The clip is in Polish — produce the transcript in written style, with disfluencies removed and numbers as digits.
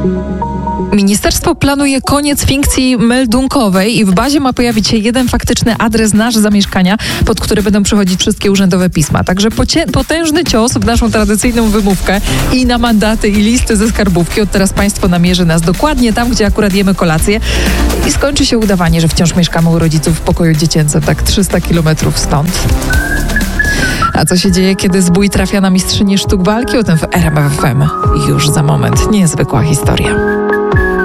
Ministerstwo planuje koniec fikcji meldunkowej i w bazie ma pojawić się jeden faktyczny adres nasz zamieszkania, pod który będą przychodzić wszystkie urzędowe pisma. Także potężny cios w naszą tradycyjną wymówkę i na mandaty i listy ze skarbówki. Od teraz państwo namierzy nas dokładnie tam, gdzie akurat jemy kolację i skończy się udawanie, że wciąż mieszkamy u rodziców w pokoju dziecięcym, tak 300 kilometrów stąd. A co się dzieje, kiedy zbój trafia na mistrzynię sztuk walki? O tym w RMF FM już za moment. Niezwykła historia.